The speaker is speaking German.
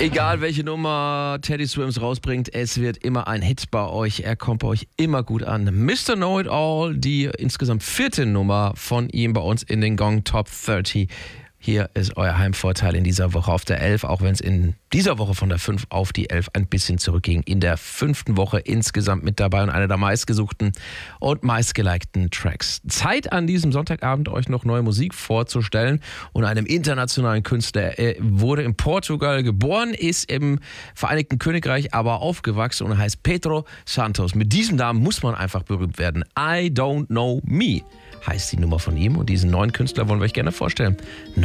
Egal welche Nummer Teddy Swims rausbringt, es wird immer ein Hit bei euch. Er kommt bei euch immer gut an. Mr. Know-It-All, die insgesamt 4. Nummer von ihm bei uns in den Gong Top 30. Hier ist euer Heimvorteil in dieser Woche auf der 11, auch wenn es in dieser Woche von der 5 auf die 11 ein bisschen zurückging. In der 5. Woche insgesamt mit dabei und einer der meistgesuchten und meistgelikten Tracks. Zeit an diesem Sonntagabend, euch noch neue Musik vorzustellen und einem internationalen Künstler. Er wurde in Portugal geboren, ist im Vereinigten Königreich aber aufgewachsen und heißt Pedro Santos. Mit diesem Namen muss man einfach berühmt werden. I Don't Know Me heißt die Nummer von ihm und diesen neuen Künstler wollen wir euch gerne vorstellen.